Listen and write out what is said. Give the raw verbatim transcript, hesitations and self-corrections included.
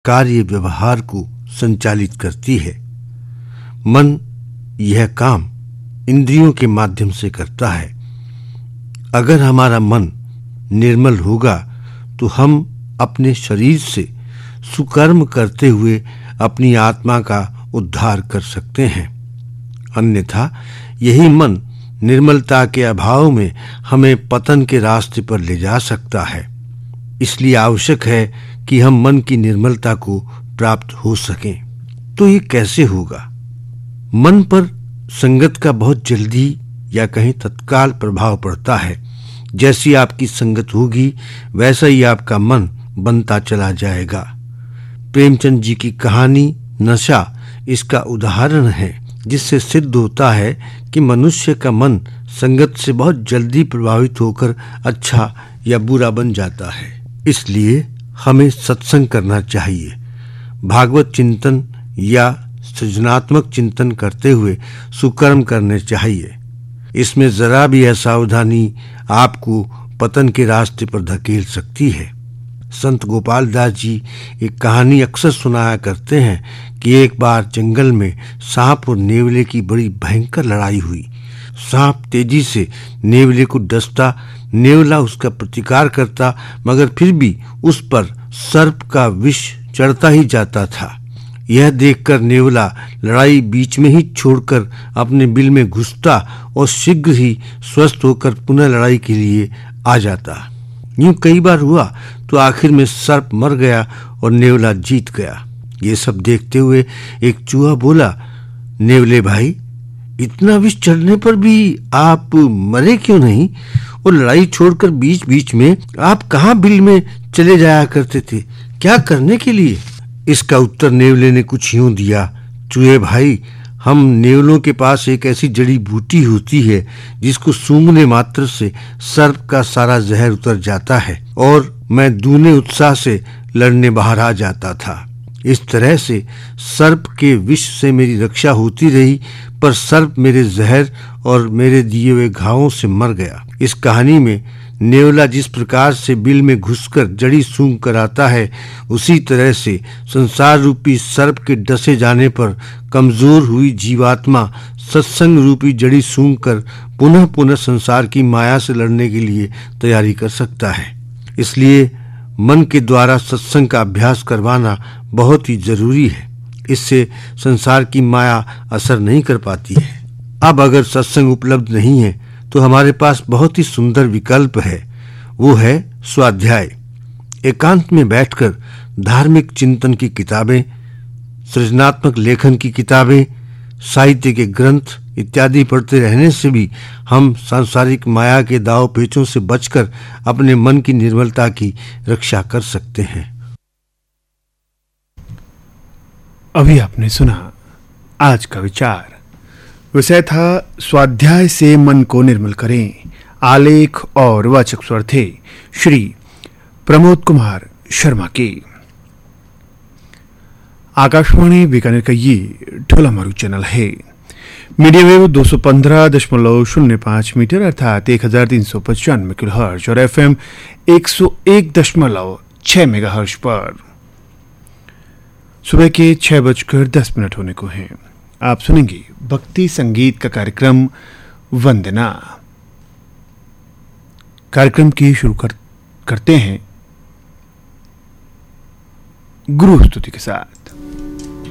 कार्य व्यवहार को संचालित करती है। मन यह काम इंद्रियों के माध्यम से करता है। अगर हमारा मन निर्मल होगा तो हम अपने शरीर से सुकर्म करते हुए अपनी आत्मा का उद्धार कर सकते हैं। अन्यथा यही मन निर्मलता के अभाव में हमें पतन के रास्ते पर ले जा सकता है। इसलिए आवश्यक है कि हम मन की निर्मलता को प्राप्त हो सकें। तो ये कैसे होगा? मन पर संगत का बहुत जल्दी या कहीं तत्काल प्रभाव पड़ता है। जैसी आपकी संगत होगी वैसा ही आपका मन बनता चला जाएगा। प्रेमचंद जी की कहानी नशा इसका उदाहरण है, जिससे सिद्ध होता है कि मनुष्य का मन संगत से बहुत जल्दी प्रभावित होकर अच्छा या बुरा बन जाता है। इसलिए हमें सत्संग करना चाहिए। भागवत चिंतन या सृजनात्मक चिंतन करते हुए सुकर्म करने चाहिए। इसमें जरा भी असावधानी आपको पतन के रास्ते पर धकेल सकती है। संत गोपाल दास जी एक कहानी अक्सर सुनाया करते हैं कि एक बार जंगल में सांप और नेवले की बड़ी भयंकर लड़ाई हुई। सांप तेजी से नेवले को डसता, नेवला उसका प्रतिकार करता, मगर फिर भी उस पर सर्प का विष चढ़ता ही जाता था। यह देखकर नेवला लड़ाई बीच में ही छोड़कर अपने बिल में घुसता और शीघ्र ही स्वस्थ होकर पुनः लड़ाई के लिए आ जाता। यूं कई बार हुआ तो आखिर में सर्प मर गया और नेवला जीत गया। ये सब देखते हुए एक चूहा बोला, नेवले भाई, इतना विष चढ़ने पर भी आप मरे क्यों नहीं? और लड़ाई छोड़कर बीच बीच में आप कहाँ बिल में चले जाया करते थे? क्या करने के लिए? इसका उत्तर नेवले ने कुछ यूं दिया, चूहे भाई, हम नेवलों के पास एक ऐसी जड़ी बूटी होती है जिसको सूंघने मात्र से सर्प का सारा जहर उतर जाता है और मैं दूने उत्साह से लड़ने बाहर आ जाता था। इस तरह से सर्प के विष से मेरी रक्षा होती रही, पर सर्प मेरे जहर और मेरे दिए हुए घावों से मर गया। इस कहानी में नेवला जिस प्रकार से बिल में घुसकर जड़ी सूंघ कर आता है, उसी तरह से संसार रूपी सर्प के डसे जाने पर कमजोर हुई जीवात्मा सत्संग रूपी जड़ी सूंघ कर पुनः पुनः संसार की माया से लड़ने के लिए तैयारी कर सकता है। इसलिए मन के द्वारा सत्संग का अभ्यास करवाना बहुत ही जरूरी है। इससे संसार की माया असर नहीं कर पाती है। अब अगर सत्संग उपलब्ध नहीं है तो हमारे पास बहुत ही सुंदर विकल्प है, वो है स्वाध्याय। एकांत में बैठकर धार्मिक चिंतन की किताबें, सृजनात्मक लेखन की किताबें, साहित्य के ग्रंथ इत्यादि पढ़ते रहने से भी हम सांसारिक माया के दाव पेचों से बचकर अपने मन की निर्मलता की रक्षा कर सकते हैं। अभी आपने सुना आज का विचार। विषय था स्वाध्याय से मन को निर्मल करें। आलेख और वाचक स्वर थे श्री प्रमोद कुमार शर्मा के। आकाशवाणी बीकानेर का ये ढोला मारू चैनल है। मीडियम वेव दो सौ पंद्रह दशमलव शून्य पांच मीटर अर्थात एक हजार तीन सौ पचानवे किलो हर्ज और एफ एम एक सौ एक दशमलव छह मेगा हर्ज पर सुबह के छह बजकर दस मिनट होने को हैं। आप सुनेंगे भक्ति संगीत का कार्यक्रम वंदना। कार्यक्रम की शुरू कर, करते हैं गुरु स्तुति के साथ।